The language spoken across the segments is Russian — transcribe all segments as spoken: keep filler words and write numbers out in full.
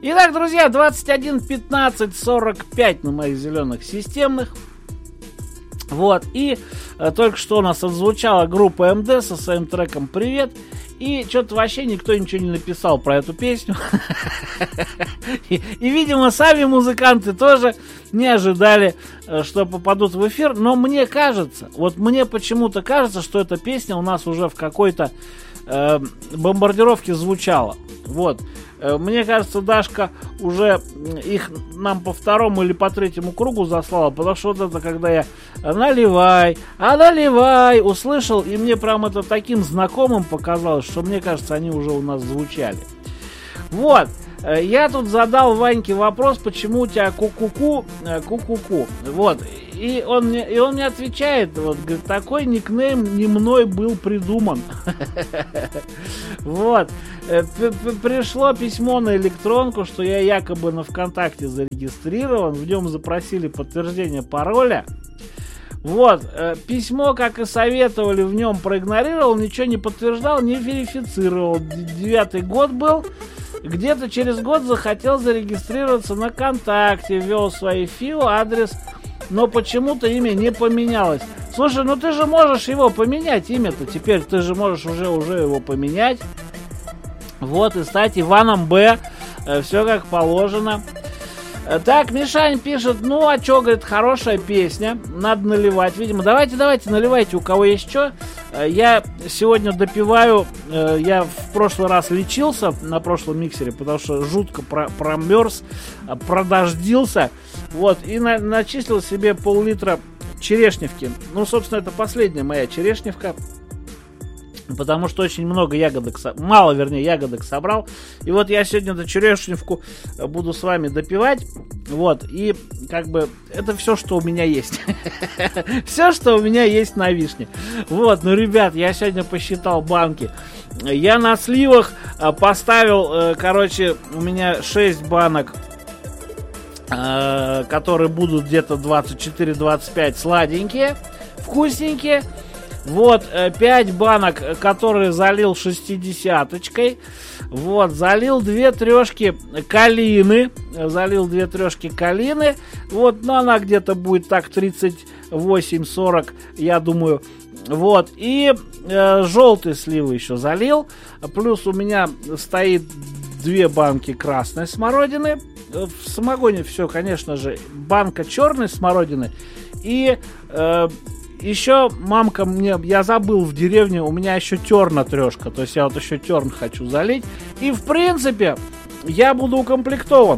Итак, друзья, двадцать один пятнадцать сорок пять на моих зеленых системных. Вот, и э, только что у нас отзвучала группа эм дэ со своим треком «Привет». И что-то вообще никто ничего не написал про эту песню. И, видимо, сами музыканты тоже не ожидали, что попадут в эфир. Но мне кажется, вот мне почему-то кажется, что эта песня у нас уже в какой-то э, бомбардировке звучала. Вот. Мне кажется, Дашка уже их нам по второму или по третьему кругу заслала, потому что вот это, когда я наливай, а наливай, услышал, и мне прям это таким знакомым показалось, что мне кажется, они уже у нас звучали. Вот, я тут задал Ваньке вопрос, почему у тебя ку-ку-ку, ку-ку-ку, вот, и он мне, и он мне отвечает, вот, говорит, такой никнейм не мной был придуман. Вот. Пришло письмо на электронку, что я якобы на ВКонтакте зарегистрирован, в нем запросили подтверждение пароля. Вот, письмо, как и советовали, в нем проигнорировал, ничего не подтверждал, не верифицировал. Девятый год был. Где-то через год захотел зарегистрироваться на ВКонтакте, ввел свои ФИО, адрес, но почему-то имя не поменялось. Слушай, ну ты же можешь его поменять, имя-то теперь, ты же можешь уже, уже его поменять. Вот, и стать Иваном Б. Все как положено. Так, Мишань пишет, ну а чё, говорит, хорошая песня, надо наливать, видимо. Давайте, давайте, наливайте, у кого есть что. Я сегодня допиваю, я в прошлый раз лечился на прошлом миксере, потому что жутко про- промерз, продождился, вот, и на- начислил себе пол-литра черешневки. Ну, собственно, это последняя моя черешневка. Потому что очень много ягодок, мало, вернее, ягодок собрал. И вот я сегодня эту черешневку буду с вами допивать. Вот, и как бы это все, что у меня есть. Все, что у меня есть на вишне. Вот, ну, ребят, я сегодня посчитал банки. Я на сливах поставил, короче, у меня шесть банок, которые будут где-то двадцать четыре двадцать пять сладенькие, вкусненькие. Вот, пять банок, которые залил шестидесяточкой. Вот, залил две трешки калины. Залил две трешки калины. Вот, ну она где-то будет так тридцать восемь сорок, я думаю. Вот, и э, желтые сливы еще залил. Плюс у меня стоит две банки красной смородины. В самогоне все, конечно же, банка черной смородины. И... Э, Еще мамка мне, я забыл в деревне, у меня еще терна трешка, то есть я вот еще терн хочу залить. И в принципе я буду укомплектован.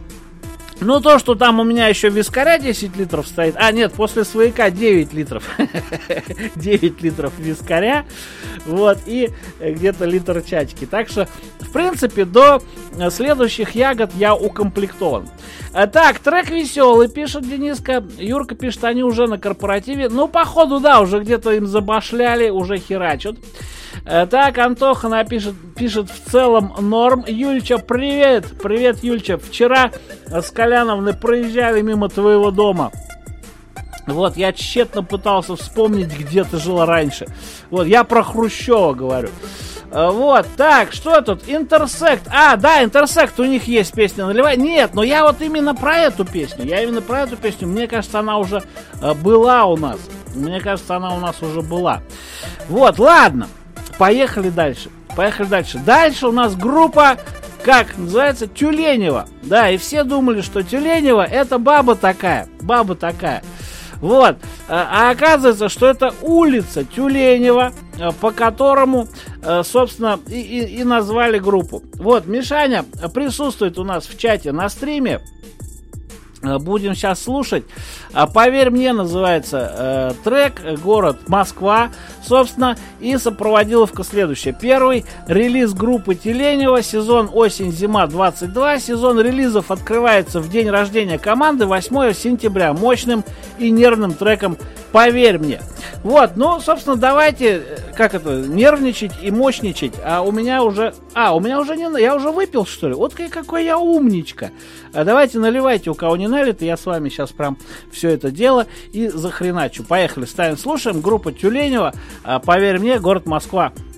Ну то, что там у меня еще вискаря десять литров стоит, а нет, после свояка девять литров, девять литров вискаря, вот, и где-то литр чачки. Так что, в принципе, до следующих ягод я укомплектован. Так, трек веселый, пишет Дениска. Юрка пишет, они уже на корпоративе. Ну, походу, да, уже где-то им забашляли, уже херачат. Так, Антоха напишет, пишет в целом норм. Юльча, привет. Привет, Юльча. Вчера с Коляновной проезжали мимо твоего дома. Вот, я тщетно пытался вспомнить, где ты жила раньше. Вот, я про Хрущева говорю. Вот, так, что тут? Интерсект. А, да, Интерсект, у них есть песня «Наливай». Нет, но я вот именно про эту песню. Я именно про эту песню. Мне кажется, она уже э, была у нас. Мне кажется, она у нас уже была. Вот, ладно. Поехали дальше. Поехали дальше. Дальше у нас группа, как называется, Тюленева. Да, и все думали, что Тюленева это баба такая. Баба такая. Вот. А оказывается, что это улица Тюленева, по которому, собственно, и, и, и назвали группу. Вот, Мишаня присутствует у нас в чате на стриме. Будем сейчас слушать. «Поверь мне» называется э, трек, город Москва, собственно, и сопроводиловка следующая. Первый релиз группы Тюленева, сезон осень-зима двадцать два. Сезон релизов открывается в день рождения команды, восьмого сентября, мощным и нервным треком «Поверь мне». Вот, ну, собственно, давайте, как это, нервничать и мощничать. А у меня уже... А, у меня уже не... Я уже выпил, что ли? Вот какой я умничка. А давайте наливайте, у кого не налито. Я с вами сейчас прям все это дело и захреначу. Поехали, ставим, слушаем. Группа Тюленева. «Поверь мне», город Москва.